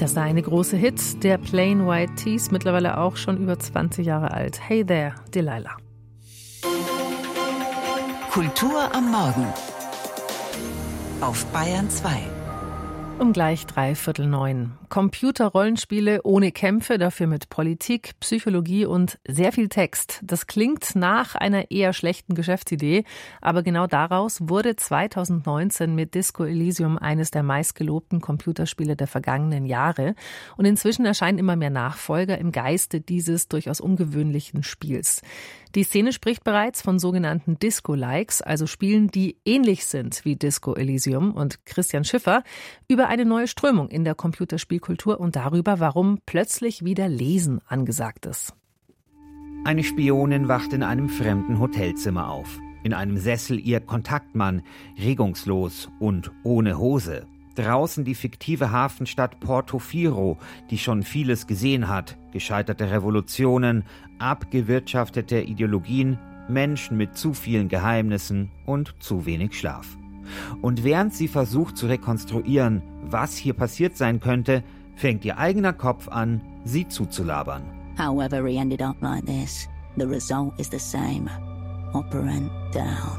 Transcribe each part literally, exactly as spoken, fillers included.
Das war eine große Hit, der Plain White T's, mittlerweile auch schon über zwanzig Jahre alt. Hey there, Delilah. Kultur am Morgen auf Bayern zwei. Um gleich drei Viertel neun. Computer-Rollenspiele ohne Kämpfe, dafür mit Politik, Psychologie und sehr viel Text. Das klingt nach einer eher schlechten Geschäftsidee, aber genau daraus wurde zweitausendneunzehn mit Disco Elysium eines der meistgelobten Computerspiele der vergangenen Jahre. Und inzwischen erscheinen immer mehr Nachfolger im Geiste dieses durchaus ungewöhnlichen Spiels. Die Szene spricht bereits von sogenannten Disco-Likes, also Spielen, die ähnlich sind wie Disco Elysium, und Christian Schiffer über eine neue Strömung in der Computerspielkultur und darüber, warum plötzlich wieder Lesen angesagt ist. Eine Spionin wacht in einem fremden Hotelzimmer auf. In einem Sessel ihr Kontaktmann, regungslos und ohne Hose. Draußen die fiktive Hafenstadt Portofino, die schon vieles gesehen hat. Gescheiterte Revolutionen, abgewirtschaftete Ideologien, Menschen mit zu vielen Geheimnissen und zu wenig Schlaf. Und während sie versucht zu rekonstruieren, was hier passiert sein könnte, fängt ihr eigener Kopf an, sie zuzulabern. However he ended up like this, the result is the same. Operant down.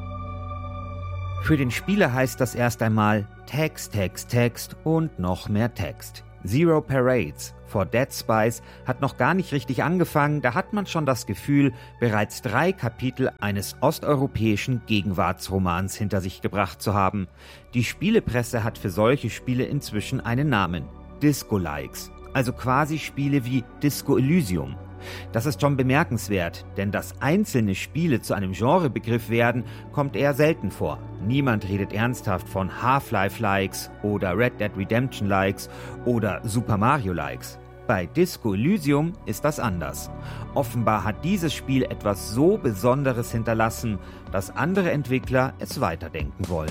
Für den Spieler heißt das erst einmal Text, Text, Text und noch mehr Text. Zero Parades vor Dead Spice hat noch gar nicht richtig angefangen, da hat man schon das Gefühl, bereits drei Kapitel eines osteuropäischen Gegenwartsromans hinter sich gebracht zu haben. Die Spielepresse hat für solche Spiele inzwischen einen Namen: Disco-Likes, also quasi Spiele wie Disco Elysium. Das ist schon bemerkenswert, denn dass einzelne Spiele zu einem Genrebegriff werden, kommt eher selten vor. Niemand redet ernsthaft von Half-Life-Likes oder Red Dead Redemption-Likes oder Super Mario-Likes. Bei Disco Elysium ist das anders. Offenbar hat dieses Spiel etwas so Besonderes hinterlassen, dass andere Entwickler es weiterdenken wollen.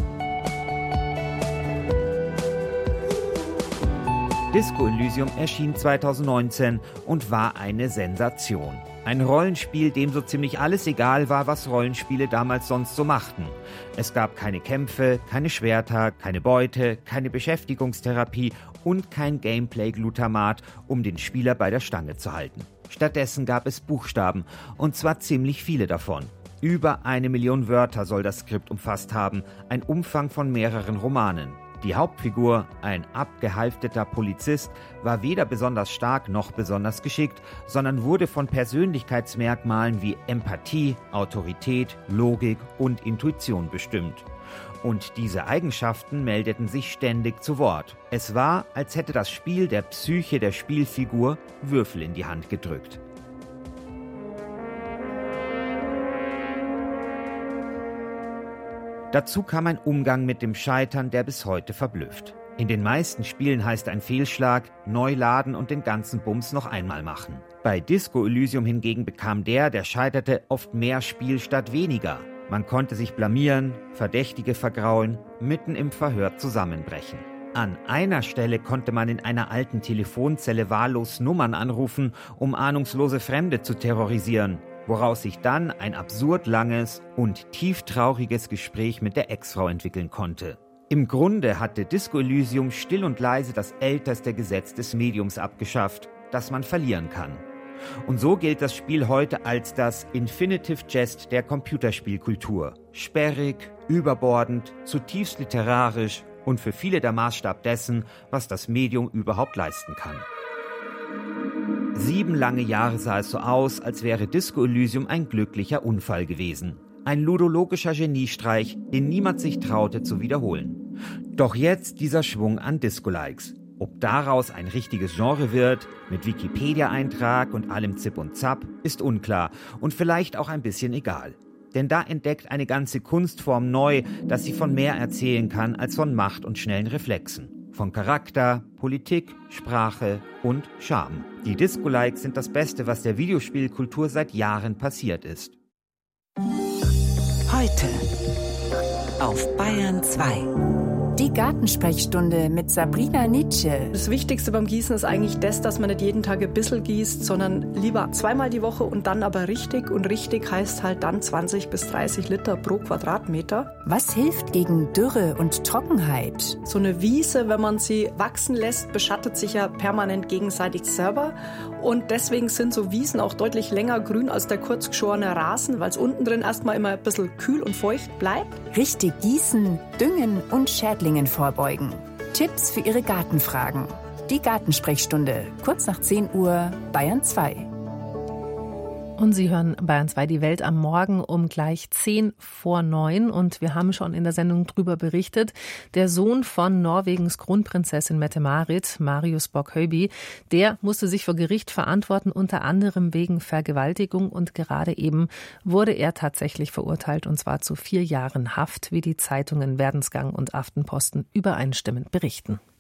Disco Elysium erschien zweitausendneunzehn und war eine Sensation. Ein Rollenspiel, dem so ziemlich alles egal war, was Rollenspiele damals sonst so machten. Es gab keine Kämpfe, keine Schwerter, keine Beute, keine Beschäftigungstherapie und kein Gameplay-Glutamat, um den Spieler bei der Stange zu halten. Stattdessen gab es Buchstaben, und zwar ziemlich viele davon. Über eine Million Wörter soll das Skript umfasst haben, ein Umfang von mehreren Romanen. Die Hauptfigur, ein abgehalfteter Polizist, war weder besonders stark noch besonders geschickt, sondern wurde von Persönlichkeitsmerkmalen wie Empathie, Autorität, Logik und Intuition bestimmt. Und diese Eigenschaften meldeten sich ständig zu Wort. Es war, als hätte das Spiel der Psyche der Spielfigur Würfel in die Hand gedrückt. Dazu kam ein Umgang mit dem Scheitern, der bis heute verblüfft. In den meisten Spielen heißt ein Fehlschlag, neu laden und den ganzen Bums noch einmal machen. Bei Disco Elysium hingegen bekam der, der scheiterte, oft mehr Spiel statt weniger. Man konnte sich blamieren, Verdächtige vergraulen, mitten im Verhör zusammenbrechen. An einer Stelle konnte man in einer alten Telefonzelle wahllos Nummern anrufen, um ahnungslose Fremde zu terrorisieren, woraus sich dann ein absurd langes und tieftrauriges Gespräch mit der Ex-Frau entwickeln konnte. Im Grunde hatte Disco Elysium still und leise das älteste Gesetz des Mediums abgeschafft, das man verlieren kann. Und so gilt das Spiel heute als das Infinitive Jest der Computerspielkultur. Sperrig, überbordend, zutiefst literarisch und für viele der Maßstab dessen, was das Medium überhaupt leisten kann. Sieben lange Jahre sah es so aus, als wäre Disco Elysium ein glücklicher Unfall gewesen. Ein ludologischer Geniestreich, den niemand sich traute zu wiederholen. Doch jetzt dieser Schwung an Disco-Likes. Ob daraus ein richtiges Genre wird, mit Wikipedia-Eintrag und allem Zip und Zap, ist unklar und vielleicht auch ein bisschen egal. Denn da entdeckt eine ganze Kunstform neu, dass sie von mehr erzählen kann als von Macht und schnellen Reflexen. Von Charakter, Politik, Sprache und Charme. Die Disco-Likes sind das Beste, was der Videospielkultur seit Jahren passiert ist. Heute auf Bayern zwei. Die Gartensprechstunde mit Sabrina Nitsche. Das Wichtigste beim Gießen ist eigentlich das, dass man nicht jeden Tag ein bisschen gießt, sondern lieber zweimal die Woche und dann aber richtig. Und richtig heißt halt dann zwanzig bis dreißig Liter pro Quadratmeter. Was hilft gegen Dürre und Trockenheit? So eine Wiese, wenn man sie wachsen lässt, beschattet sich ja permanent gegenseitig selber. Und deswegen sind so Wiesen auch deutlich länger grün als der kurzgeschorene Rasen, weil es unten drin erstmal immer ein bisschen kühl und feucht bleibt. Richtig gießen, düngen und Schädlingen vorbeugen. Tipps für Ihre Gartenfragen. Die Gartensprechstunde, kurz nach zehn Uhr, Bayern zwei. Und Sie hören Bayern zwei, die Welt am Morgen um gleich zehn vor neun. Und wir haben schon in der Sendung drüber berichtet. Der Sohn von Norwegens Kronprinzessin Mette-Marit, Marius Borg-Høiby, der musste sich vor Gericht verantworten, unter anderem wegen Vergewaltigung. Und gerade eben wurde er tatsächlich verurteilt, und zwar zu vier Jahren Haft, wie die Zeitungen Verdensgang und Aftenposten übereinstimmend berichten.